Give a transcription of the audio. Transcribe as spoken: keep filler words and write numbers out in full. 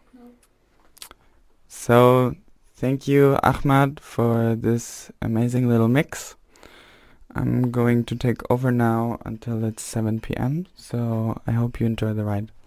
So, thank you, Ahmad, for this amazing little mix. I'm going to take over now until it's seven p m, so I hope you enjoy the ride.